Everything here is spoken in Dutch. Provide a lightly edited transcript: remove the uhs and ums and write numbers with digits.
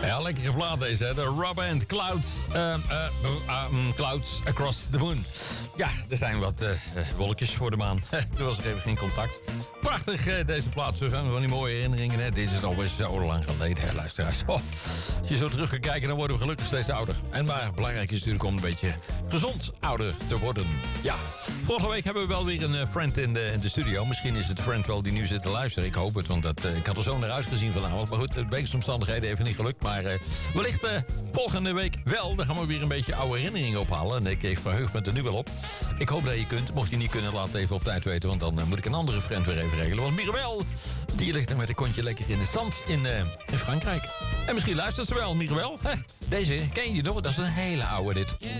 Ja, lekkere plaat deze, hè. De Rubber and Clouds. Clouds Across the Moon. Ja, er zijn wat wolkjes voor de maan. Toen was er even geen contact. Prachtig, deze plaat. Zo zijn van die mooie herinneringen. Hè. Dit is alweer zo lang geleden, hè, luisteraars. Oh, als je zo terug gaat kijken, dan worden we gelukkig steeds ouder. En maar belangrijk is natuurlijk om een beetje gezond ouder te worden. Ja, vorige week hebben we wel weer een friend in de studio. Misschien is het de friend wel die nu zit te luisteren. Ik hoop het, want ik had er zo naar uitgezien vanavond. Maar goed, wegens omstandigheden even niet gelukt. Maar wellicht volgende week wel. Dan gaan we weer een beetje oude herinneringen ophalen. En ik verheug me er nu wel op. Ik hoop dat je kunt. Mocht je niet kunnen, laat het even op tijd weten. Want dan moet ik een andere friend weer even regelen. Want Mirabel, die ligt er met een kontje lekker in de zand in Frankrijk. En misschien luistert ze wel, Mirabel. Deze ken je nog? Dat is een hele oude dit.